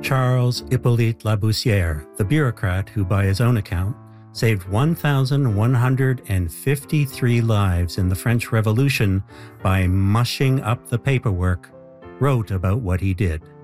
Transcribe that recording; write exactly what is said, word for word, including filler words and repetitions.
Charles Hippolyte Laboussière, the bureaucrat who, by his own account, saved one thousand one hundred fifty-three lives in the French Revolution by mushing up the paperwork, wrote about what he did.